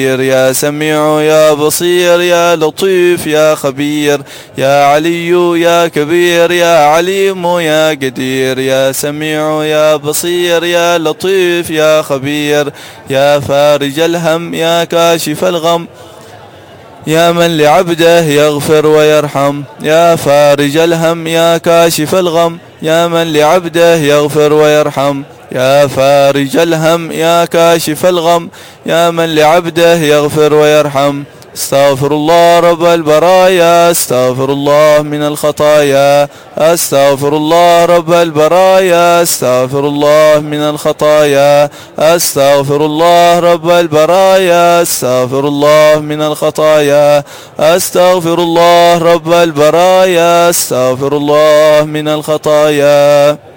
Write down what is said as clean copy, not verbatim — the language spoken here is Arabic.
يا سميع يا بصير يا لطيف يا خبير، يا علي يا كبير يا عليم يا قدير، يا سميع يا بصير يا لطيف يا خبير، يا فارج الهم يا كاشف الغم، يا من لعبده يغفر ويرحم، يا فارج الهم يا كاشف الغم، يا من لعبده يغفر ويرحم، يا فارج الهم يا كاشف الغم، يا من لعبده يغفر ويرحم. استغفر الله رب البرايا، استغفر الله من الخطايا، استغفر الله رب البرايا، استغفر الله من الخطايا، استغفر الله رب البرايا، استغفر الله من الخطايا، استغفر الله رب البرايا، استغفر الله من الخطايا.